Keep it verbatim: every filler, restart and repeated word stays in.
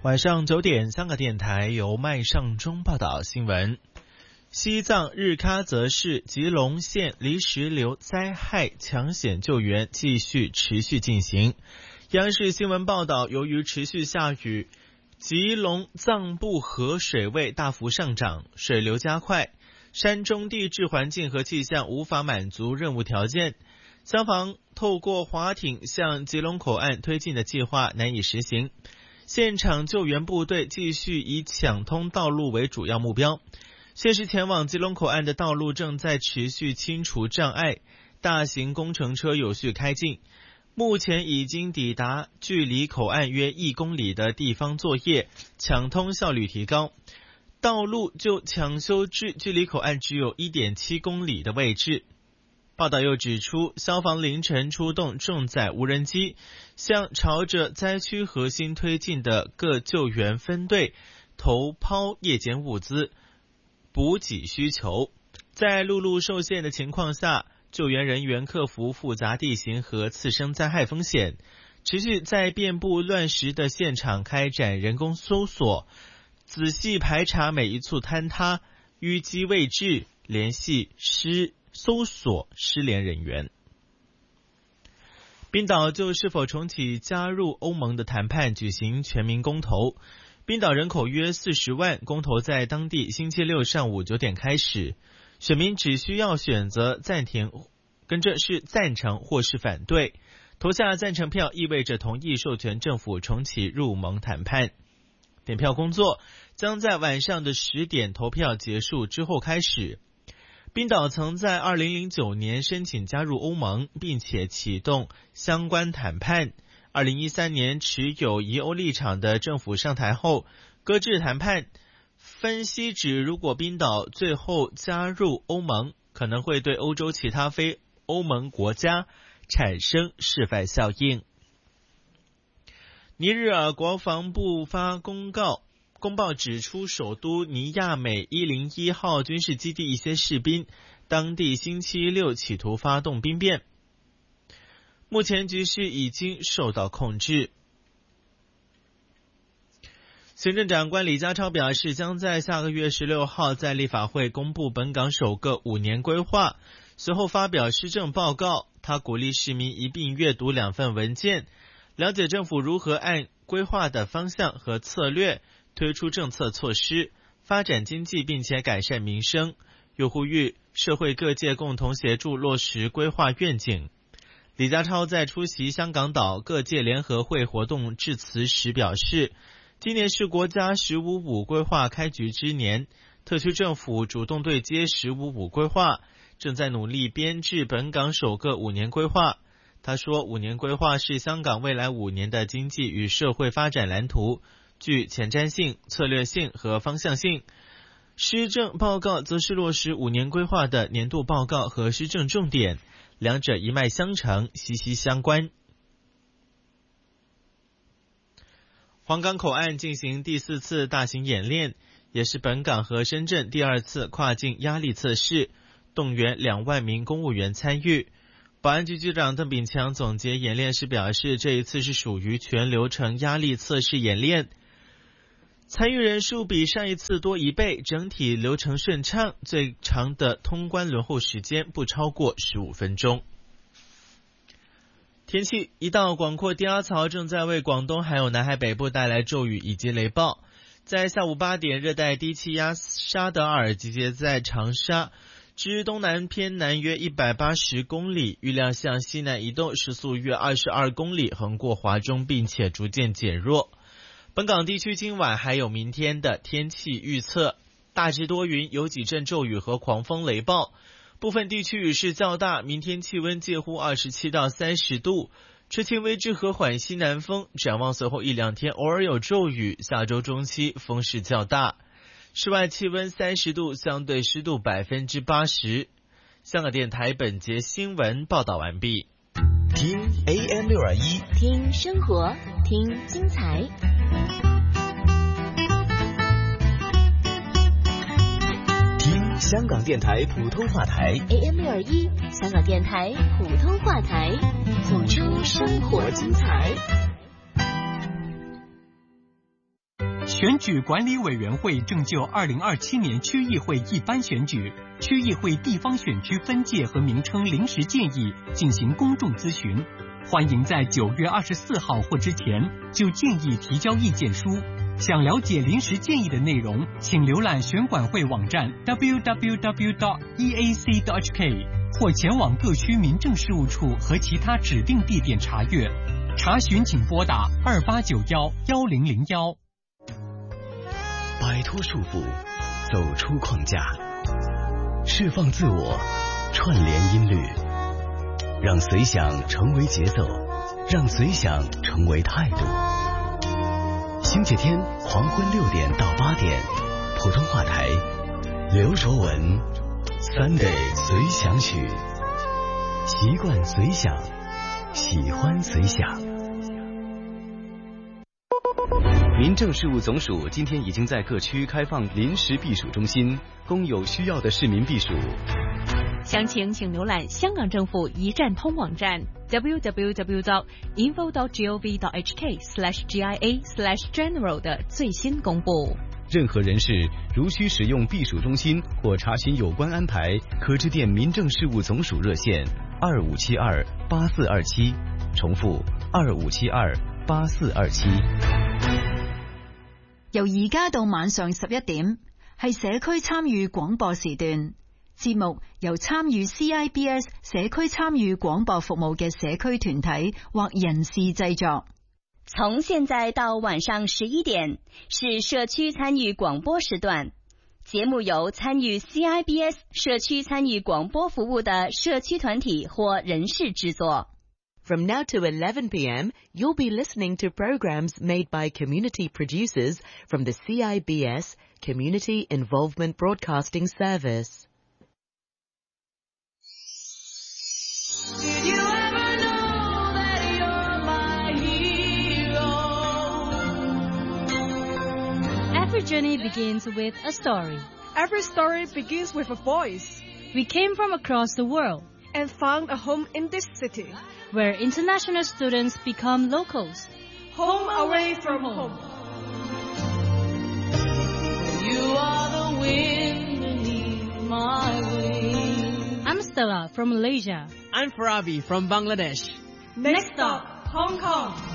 晚上九点，香港电台由麦尚中报道新闻。西藏日喀则市吉隆县泥石流灾害抢险救援继续持续进行。央视新闻报道，由于持续下雨，吉隆藏布河水位大幅上涨，水流加快，山中地质环境和气象无法满足任务条件，消防透过滑艇向吉隆口岸推进的计划难以实行。现场救援部队继续以抢通道路为主要目标。现时前往吉隆口岸的道路正在持续清除障碍，大型工程车有序开进。目前已经抵达距离口岸约一公里的地方作业，抢通效率提高。道路就抢修至距离口岸只有 一点七公里的位置。报道又指出，消防凌晨出动重载无人机，向朝着灾区核心推进的各救援分队投抛夜间物资，补给需求。在陆路受限的情况下，救援人员克服复杂地形和次生灾害风险，持续在遍布乱石的现场开展人工搜索，仔细排查每一处坍塌、淤积位置，联系失搜索失联人员。冰岛就是否重启加入欧盟的谈判举行全民公投。冰岛人口约四十万，公投在当地星期六上午九点开始，选民只需要选择暂停，跟着是赞成或是反对。投下赞成票意味着同意授权政府重启入盟谈判。点票工作将在晚上的十点投票结束之后开始。冰岛曾在二零零九年申请加入欧盟，并且启动相关谈判。二零一三年持有疑欧立场的政府上台后，搁置谈判。分析指，如果冰岛最后加入欧盟，可能会对欧洲其他非欧盟国家产生示范效应。尼日尔国防部发公告公报指出，首都尼亚美一零一号军事基地一些士兵当地星期六企图发动兵变，目前局势已经受到控制。行政长官李家超表示，将在下个月十六号在立法会公布本港首个五年规划，随后发表施政报告。他鼓励市民一并阅读两份文件，了解政府如何按规划的方向和策略推出政策措施，发展经济并且改善民生，又呼吁社会各界共同协助落实规划愿景。李家超在出席香港岛各界联合会活动致辞时表示，今年是国家十五五规划开局之年，特区政府主动对接十五五规划，正在努力编制本港首个五年规划。他说，五年规划是香港未来五年的经济与社会发展蓝图，具前瞻性、策略性和方向性。施政报告则是落实五年规划的年度报告和施政重点，两者一脉相承，息息相关。皇岗口岸进行第四次大型演练，也是本港和深圳第二次跨境压力测试，动员两万名公务员参与。保安局局长邓炳强总结演练时表示，这一次是属于全流程压力测试演练，参与人数比上一次多一倍，整体流程顺畅，最长的通关轮候时间不超过十五分钟。天气，一道广阔低压槽正在为广东还有南海北部带来骤雨以及雷暴。在下午八点，热带低气压沙德尔集结在长沙之东南偏南约一百八十公里，预料向西南移动，时速约二十二公里，横过华中并且逐渐减弱。本港地区今晚还有明天的天气预测，大致多云，有几阵骤雨和狂风雷暴，部分地区雨势较大，明天气温介乎二十七到三十度，吹轻微至和缓西南风。展望随后一两天偶尔有骤雨，下周中期风势较大。室外气温三十度，相对湿度百分之八十。香港电台本节新闻报道完毕。 听 A M 六二一， 听生活，听精彩。 听香港电台普通话台 A M 六二一，香港电台普通话台，谱出生活精彩。 选举管理委员会正就二零二七年区议会一般选举、区议会地方选区分界和名称临时建议进行公众咨询，欢迎在九月二十四号或之前就建议提交意见书。想了解临时建议的内容，请浏览选管会网站 double-u double-u double-u dot e a c dot h k 或前往各区民政事务处和其他指定地点查阅。查询请拨打二八九幺幺零零幺。 摆脱束缚，走出框架，释放自我，串联音律，让随想成为节奏，让随想成为态度。星期天黄昏六点到八点，普通话台，刘卓文 Sunday 随想曲，习惯随想，喜欢随想。民政事务总署今天已经在各区开放临时避暑中心，供有需要的市民避暑。 详情请浏览香港政府一站通网站 double-u double-u double-u dot info dot gov dot h k slash g i a slash general 的最新公布。 任何人士如需使用避暑中心或查询有关安排，可致电民政事务总署热线二五七二八四二七，重复二五七二八四二七。 由而家到晚上十一點，係社區參與廣播時段。節目由參與 C I B S 社區參與廣播服務嘅社區團體或人士製作。 從現在到晚上十一點是社區參與廣播時段。節目由參與 C I B S 社區參與廣播服務的社區團體或人士製作。 From now to eleven p.m., you'll be listening to programs made by community producers from the C I B S Community Involvement Broadcasting Service. Did you ever know that you're my hero? Every journey begins with a story. Every story begins with a voice. We came from across the world and found a home in this city, where international students become locals. Home away from home. You are the wind beneath my wings. I'm Stella from Malaysia. I'm Farabi from Bangladesh. Next stop, Hong Kong.